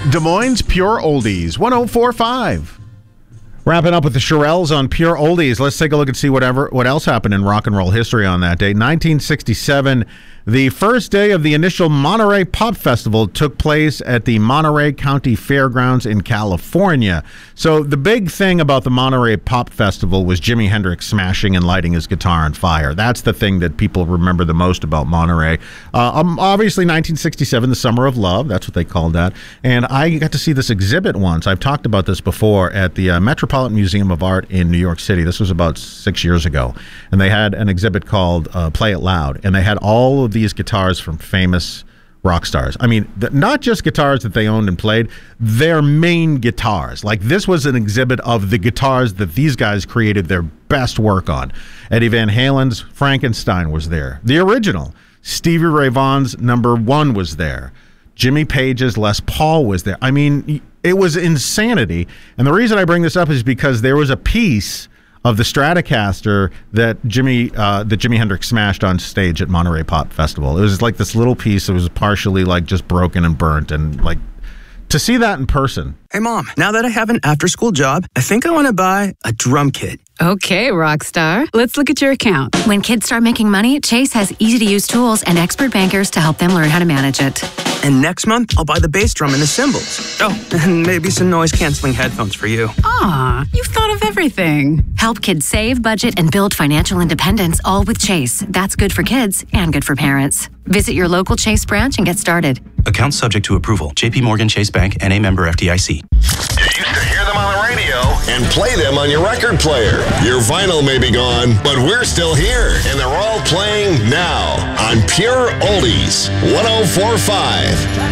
Des Moines Pure Oldies, 104.5. Wrapping up with the Shirelles on Pure Oldies. Let's take a look and see what else happened in rock and roll history on that day. 1967, the first day of the initial Monterey Pop Festival took place at the Monterey County Fairgrounds in California. So the big thing about the Monterey Pop Festival was Jimi Hendrix smashing and lighting his guitar on fire. That's the thing that people remember the most about Monterey. Obviously, 1967, the Summer of Love. That's what they called that. And I got to see this exhibit once. I've talked about this before at the Metropolitan Museum of Art in New York City. This was about 6 years ago. And they had an exhibit called Play It Loud. And they had all of these guitars from famous rock stars. I mean, not just guitars that they owned and played, their main guitars. Like, this was an exhibit of the guitars that these guys created their best work on. Eddie Van Halen's Frankenstein was there. The original. Stevie Ray Vaughan's Number 1 was there. Jimmy Page's Les Paul was there. I mean, it was insanity. And the reason I bring this up is because there was a piece of the Stratocaster that Jimi Hendrix smashed on stage at Monterey Pop Festival. It was like this little piece. It was partially like just broken and burnt, and like to see that in person. Hey, Mom, now that I have an after-school job, I think I want to buy a drum kit. Okay, Rockstar. Let's look at your account. When kids start making money, Chase has easy-to-use tools and expert bankers to help them learn how to manage it. And next month, I'll buy the bass drum and the cymbals. Oh, and maybe some noise-canceling headphones for you. Aw, you've thought of everything. Help kids save, budget, and build financial independence, all with Chase. That's good for kids and good for parents. Visit your local Chase branch and get started. Account subject to approval. J.P. Morgan Chase Bank, N.A. member FDIC. You used to hear them on the radio and play them on your record player. Your vinyl may be gone, but we're still here, and they're all playing now on Pure Oldies 104.5.